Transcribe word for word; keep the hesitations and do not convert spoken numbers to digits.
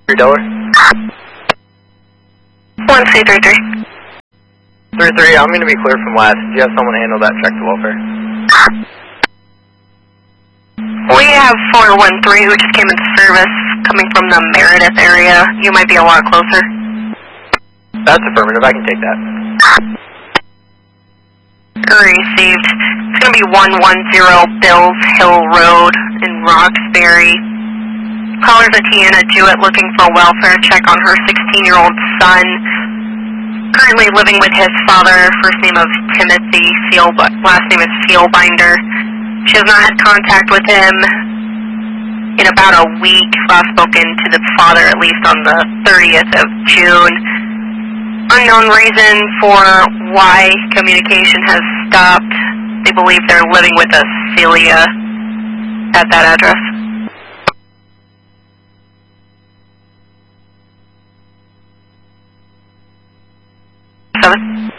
Three Delaware. One C three three. Three three. I'm going to be clear from last. Do you have someone handle that check to welfare? We have four one three who just came into service, coming from the Meredith area. You might be a lot closer. That's affirmative. I can take that. Received. It's going to be one one zero Bills Hill Road in Roxbury. Caller's a Tiana Jewett looking for a welfare check on her sixteen-year-old son. Currently living with his father, first name of Timothy, Seal, last name is Sealbinder. She has not had contact with him in about a week. Last spoken to the father at least on the thirtieth of June. Unknown reason for why communication has stopped. They believe they're living with a Celia at that address. Seven.